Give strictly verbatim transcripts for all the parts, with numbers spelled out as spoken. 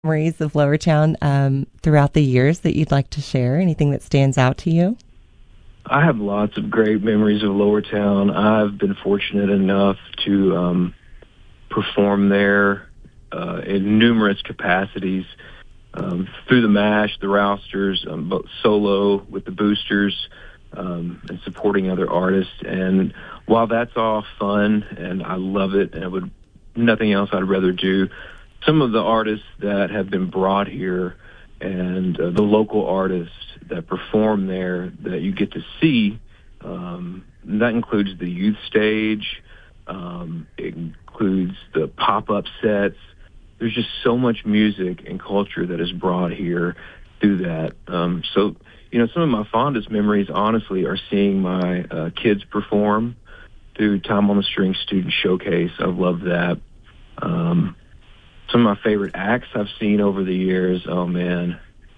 Memories of Lowertown um, throughout the years that you'd like to share? Anything that stands out to you? I have lots of great memories of Lowertown. I've been fortunate enough to um, perform there uh, in numerous capacities, um, through the MASH, the Rousters, um, both solo with the Boosters, um, and supporting other artists. And while that's all fun and I love it, and I would nothing else I'd rather do, some of the artists that have been brought here and uh, the local artists that perform there that you get to see, um, that includes the youth stage, um, it includes the pop-up sets. There's just so much music and culture that is brought here through that. Um, so, you know, some of my fondest memories, honestly, are seeing my uh, kids perform through Time on the String Student Showcase. I've loved that. Um, some of my favorite acts I've seen over the years, oh, man.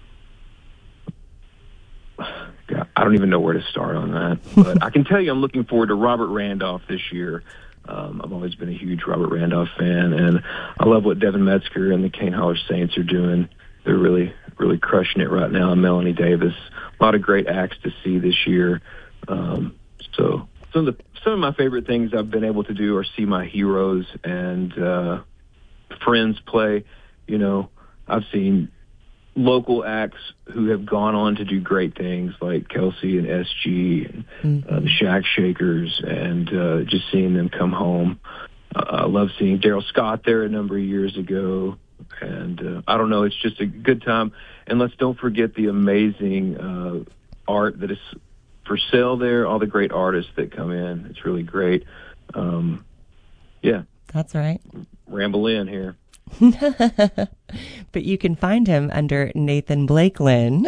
God, I don't even know where to start on that. But I can tell you I'm looking forward to Robert Randolph this year. Um, I've always been a huge Robert Randolph fan, and I love what Devin Metzger and the Kane Holler Saints are doing. They're really, really crushing it right now. And Melanie Davis, a lot of great acts to see this year. Um, so some of the some of my favorite things I've been able to do are see my heroes and uh, friends play. You know, I've seen local acts who have gone on to do great things like Kelsey and S G and mm-hmm. uh, the Shack Shakers, and uh, just seeing them come home. Uh, I love seeing Daryl Scott there a number of years ago, and uh, I don't know, it's just a good time. And let's don't forget the amazing uh, art that is for sale there, all the great artists that come in. It's really great. Um, yeah. That's right. Ramble in here. But you can find him under Nathan Blakelin.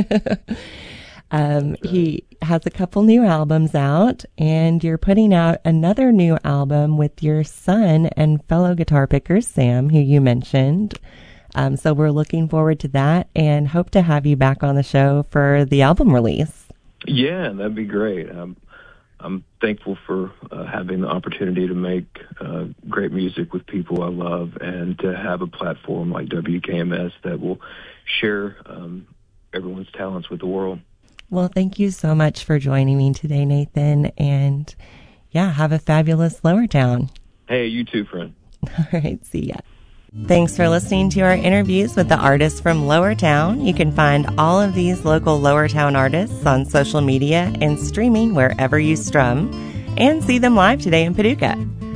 um, he has a couple new albums out, and you're putting out another new album with your son and fellow guitar picker, Sam, who you mentioned. Um, so we're looking forward to that and hope to have you back on the show for the album release. Yeah, that'd be great. Um, I'm thankful for uh, having the opportunity to make uh, great music with people I love, and to have a platform like W K M S that will share um, everyone's talents with the world. Well, thank you so much for joining me today, Nathan. And yeah, have a fabulous Lowertown. Hey, you too, friend. All right, see ya. Thanks for listening to our interviews with the artists from Lowertown. You can find all of these local Lowertown artists on social media and streaming wherever you strum, and see them live today in Paducah.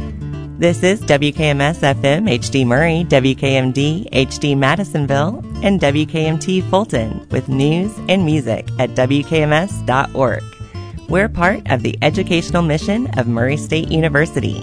This is W K M S F M H D Murray, W K M D H D Madisonville, and W K M T Fulton with news and music at W K M S dot org. We're part of the educational mission of Murray State University.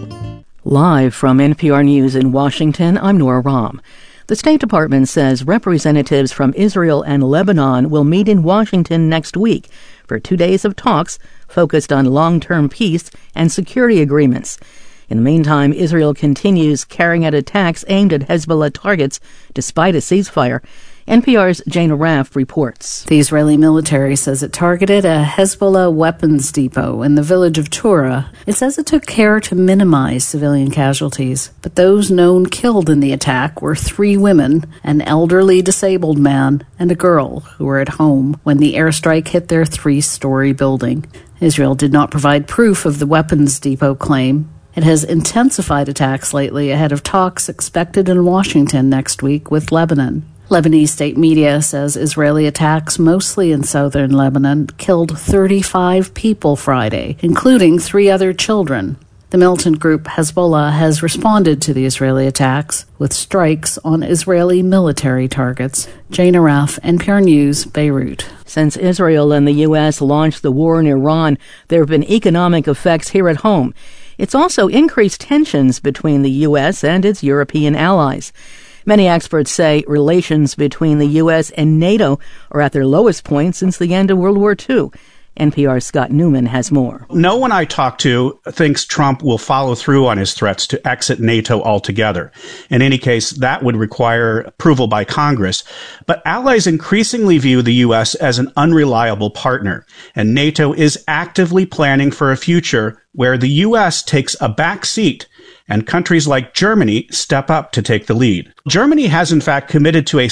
Live from N P R News in Washington, I'm Nora Rahm. The State Department says representatives from Israel and Lebanon will meet in Washington next week for two days of talks focused on long-term peace and security agreements. In the meantime, Israel continues carrying out attacks aimed at Hezbollah targets despite a ceasefire. N P R's Jana Raff reports. The Israeli military says it targeted a Hezbollah weapons depot in the village of Tura. It says it took care to minimize civilian casualties, but those known killed in the attack were three women, an elderly disabled man, and a girl who were at home when the airstrike hit their three-story building. Israel did not provide proof of the weapons depot claim. It has intensified attacks lately ahead of talks expected in Washington next week with Lebanon. Lebanese state media says Israeli attacks, mostly in southern Lebanon, killed thirty-five people Friday, including three other children. The militant group Hezbollah has responded to the Israeli attacks with strikes on Israeli military targets. Jana Raff, N P R News, Beirut. Since Israel and the U S launched the war in Iran, there have been economic effects here at home. It's also increased tensions between the U S and its European allies. Many experts say relations between the U S and NATO are at their lowest point since the end of World War Two. N P R's Scott Newman has more. No one I talk to thinks Trump will follow through on his threats to exit NATO altogether. In any case, that would require approval by Congress. But allies increasingly view the U S as an unreliable partner, and NATO is actively planning for a future where the U S takes a back seat and countries like Germany step up to take the lead. Germany has in fact committed to a